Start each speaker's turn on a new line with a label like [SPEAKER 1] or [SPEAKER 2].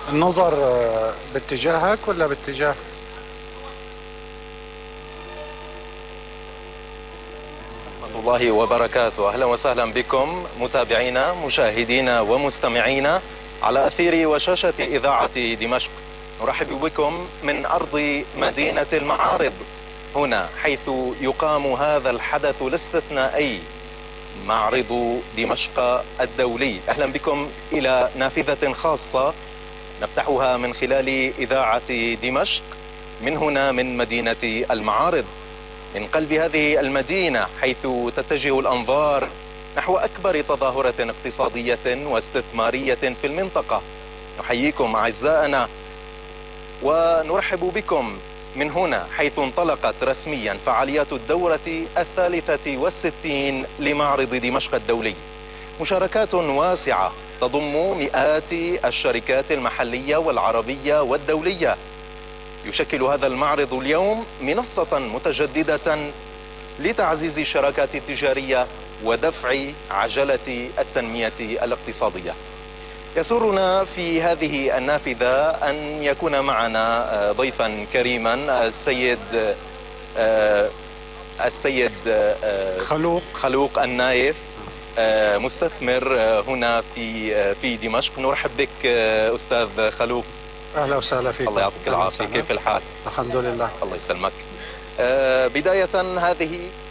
[SPEAKER 1] النظر باتجاهك ولا باتجاه؟
[SPEAKER 2] ورحمة الله وبركاته. أهلا وسهلا بكم متابعينا مشاهدينا ومستمعينا على أثير وشاشة إذاعة دمشق. نرحب بكم من أرض مدينة المعارض، هنا حيث يقام هذا الحدث الاستثنائي، معرض دمشق الدولي. أهلا بكم إلى نافذة خاصة نفتحها من خلال إذاعة دمشق من هنا من مدينة المعارض، من قلب هذه المدينة، حيث تتجه الأنظار نحو أكبر تظاهرة اقتصادية واستثمارية في المنطقة. نحييكم أعزائنا ونرحب بكم من هنا حيث انطلقت رسميا فعاليات الدورة 63 لمعرض دمشق الدولي. مشاركات واسعة تضم مئات الشركات المحلية والعربية والدولية. يشكل هذا المعرض اليوم منصة متجددة لتعزيز الشراكات التجارية ودفع عجلة التنمية الاقتصادية. يسرنا في هذه النافذة أن يكون معنا ضيفا كريما السيد خلوق النايف، مستثمر هنا في دمشق. نرحب بك أستاذ خلوق.
[SPEAKER 1] أهلا وسهلا فيك.
[SPEAKER 2] الله يعطيك العافية، كيف الحال؟
[SPEAKER 1] الحمد لله.
[SPEAKER 2] الله يسلمك. بداية هذه